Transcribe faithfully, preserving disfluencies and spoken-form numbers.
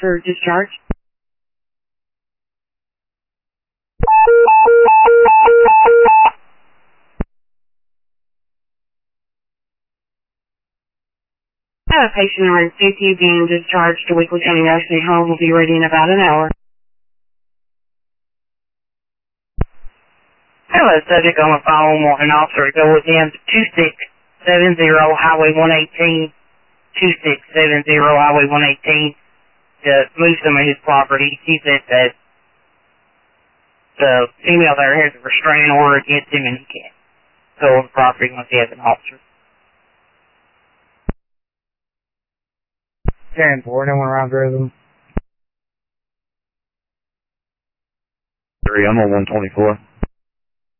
for discharge. I have a patient in C T being discharged to Weekly County Nursing Home. Will be ready in about an hour. Hello, subject on the phone. Want an officer to go with him to two six seven zero Highway one eighteen. two six seven zero Highway one eighteen to move some of his property. He said that the female there has a restraining order against him and he can't go on the property once he has an officer. ten four, no one around Rhythm. three, I'm on one twenty-four.